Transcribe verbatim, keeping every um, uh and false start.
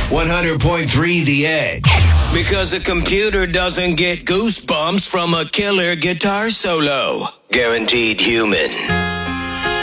one hundred point three The Edge. Because a computer doesn't get goosebumps from a killer guitar solo. Guaranteed human.